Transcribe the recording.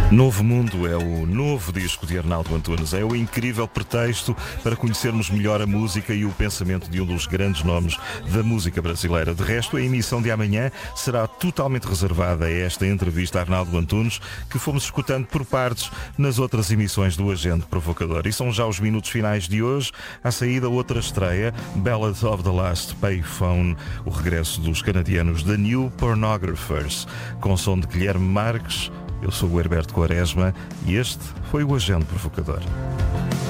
Novo Mundo é o novo disco de Arnaldo Antunes. É o incrível pretexto para conhecermos melhor a música e o pensamento de um dos grandes nomes da música brasileira. De resto, a emissão de amanhã será totalmente reservada a esta entrevista a Arnaldo Antunes, que fomos escutando por partes nas outras emissões do Agente Provocador. E são já os minutos finais de hoje. À saída, outra estreia, Ballad of the Last Payphone, o regresso dos canadianos The New Pornographers, com som de Guilherme Marques. Eu sou o Herberto Quaresma e este foi o Agente Provocador.